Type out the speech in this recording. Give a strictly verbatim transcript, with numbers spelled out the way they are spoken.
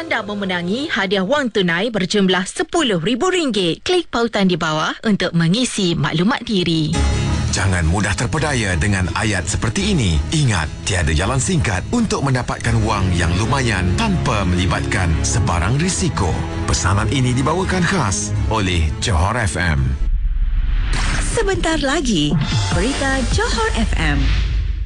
anda memenangi hadiah wang tunai berjumlah sepuluh ribu ringgit. Klik pautan di bawah untuk mengisi maklumat diri. Jangan mudah terpedaya dengan ayat seperti ini. Ingat, tiada jalan singkat untuk mendapatkan wang yang lumayan tanpa melibatkan sebarang risiko. Pesanan ini dibawakan khas oleh Johor F M. Sebentar lagi, berita Johor F M.